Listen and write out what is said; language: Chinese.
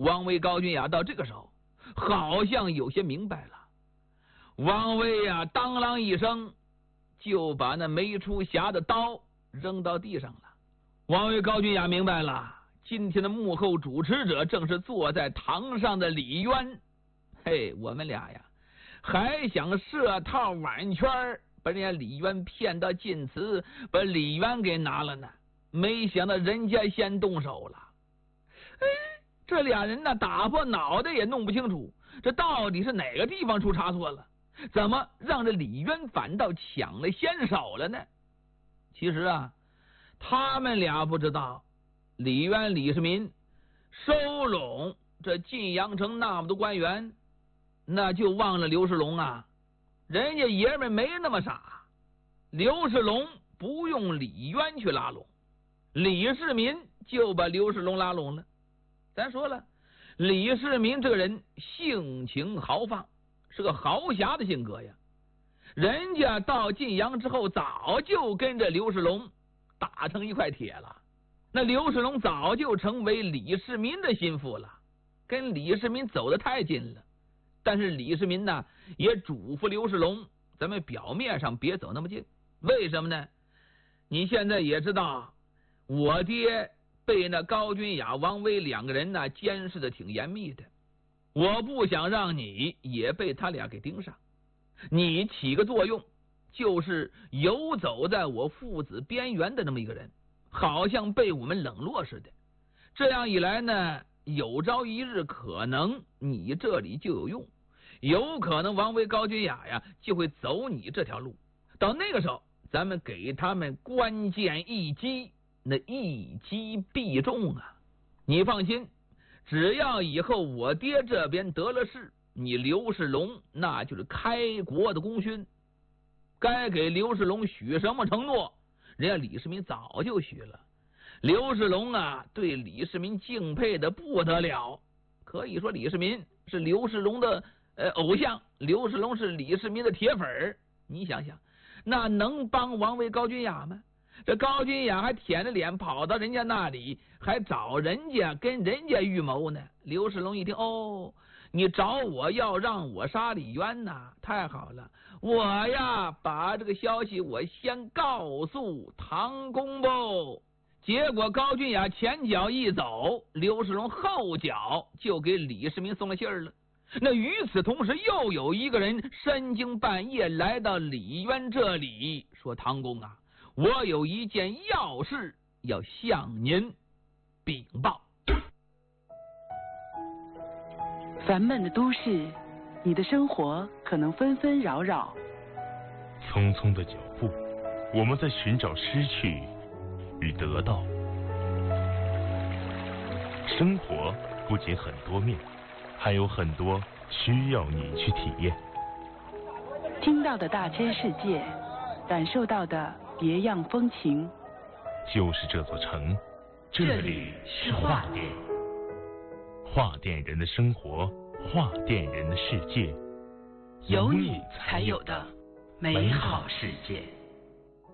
王维、高君雅到这个时候好像有些明白了。王维呀，当啷一声就把那没出匣的刀扔到地上了。王维、高君雅明白了，今天的幕后主持者正是坐在堂上的李渊。嘿，我们俩呀，还想设套挽圈，把人家李渊骗到晋祠，把李渊给拿了呢。没想到人家先动手了。这俩人呢，打破脑袋也弄不清楚，这到底是哪个地方出差错了？怎么让这李渊反倒抢了先手了呢？其实啊，他们俩不知道，李渊、李世民收拢这晋阳城那么多官员，那就忘了刘世龙啊。人家爷们没那么傻，刘世龙不用李渊去拉拢，李世民就把刘世龙拉拢了。咱说了，李世民这个人性情豪放，是个豪侠的性格呀。人家到晋阳之后，早就跟着刘世龙打成一块铁了。那刘世龙早就成为李世民的心腹了，跟李世民走得太近了。但是李世民呢，也嘱咐刘世龙，咱们表面上别走那么近。为什么呢？你现在也知道，我爹被那高君雅、王维两个人呢监视的挺严密的，我不想让你也被他俩给盯上。你起个作用，就是游走在我父子边缘的那么一个人，好像被我们冷落似的。这样一来呢，有朝一日可能你这里就有用，有可能王维、高君雅呀就会走你这条路。到那个时候，咱们给他们关键一击，那一击必中啊！你放心，只要以后我爹这边得了势，你刘世龙那就是开国的功勋。该给刘世龙许什么承诺，人家李世民早就许了。刘世龙啊，对李世民敬佩的不得了，可以说李世民是刘世龙的偶像，刘世龙是李世民的铁粉。你想想，那能帮王维、高君雅吗？这高君雅还舔着脸跑到人家那里，还找人家跟人家预谋呢。刘世龙一听，哦，你找我要让我杀李渊呐，太好了，我呀把这个消息我先告诉唐公不。结果高君雅前脚一走，刘世龙后脚就给李世民送了信儿了。那与此同时，又有一个人深更半夜来到李渊这里，说唐公啊，我有一件要事要向您禀报。 烦闷的都市，你的生活可能纷纷扰扰。 匆匆的脚步，我们在寻找失去与得到。生活不仅很多面，还有很多需要你去体验。 听到的大千世界，感受到的别样风情。 就是这座城，这里是画店。画店人的生活，画店人的世界， 有你才有的美好世界。